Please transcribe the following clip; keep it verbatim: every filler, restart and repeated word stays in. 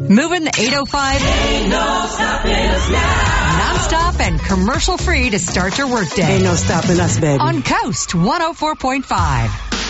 Moving the eight oh five. Ain't no stopping us now. Non-stop and commercial free to start your workday. Ain't no stopping us, baby. On Coast one oh four point five.